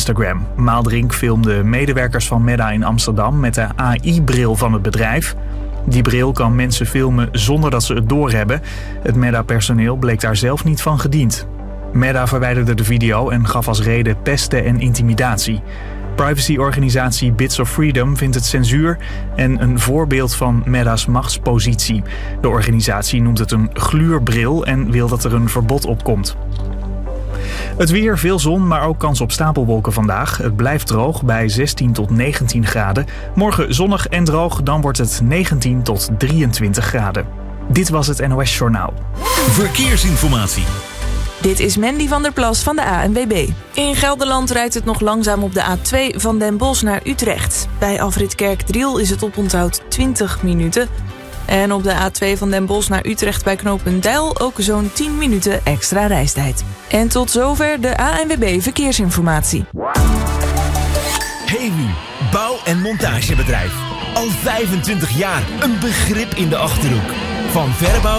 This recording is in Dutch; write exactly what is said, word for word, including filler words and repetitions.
Instagram. Maaldrink filmde medewerkers van Meta in Amsterdam met de A I-bril van het bedrijf. Die bril kan mensen filmen zonder dat ze het doorhebben. Het Meta-personeel bleek daar zelf niet van gediend. Meta verwijderde de video en gaf als reden pesten en intimidatie. Privacyorganisatie Bits of Freedom vindt het censuur en een voorbeeld van Meta's machtspositie. De organisatie noemt het een gluurbril en wil dat er een verbod op komt. Het weer, veel zon, maar ook kans op stapelwolken vandaag. Het blijft droog bij zestien tot negentien graden. Morgen zonnig en droog, dan wordt het negentien tot drieëntwintig graden. Dit was het N O S Journaal. Verkeersinformatie. Dit is Mandy van der Plas van de A N W B. In Gelderland rijdt het nog langzaam op de A twee van Den Bosch naar Utrecht. Bij afrit Kerkdriel is het oponthoud twintig minuten. En op de A twee van Den Bosch naar Utrecht bij knooppunt Deil ook zo'n tien minuten extra reistijd. En tot zover de A N W B Verkeersinformatie. Hewu, bouw- en montagebedrijf. Al vijfentwintig jaar een begrip in de Achterhoek. Van verbouw